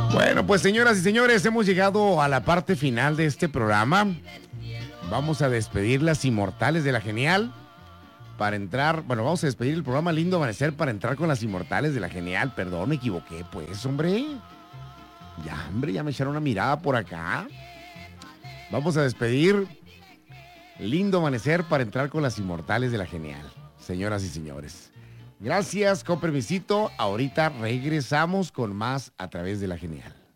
Bueno, pues señoras y señores, hemos llegado a la parte final de este programa. Vamos a despedir las inmortales de la Genial para entrar, bueno, vamos a despedir el programa Lindo Amanecer para entrar con las inmortales de la Genial. Perdón, me equivoqué, pues, hombre. Ya me echaron una mirada por acá. Vamos a despedir Lindo Amanecer para entrar con las inmortales de la Genial, señoras y señores. Gracias, con permisito. Ahorita regresamos con más a través de la Genial.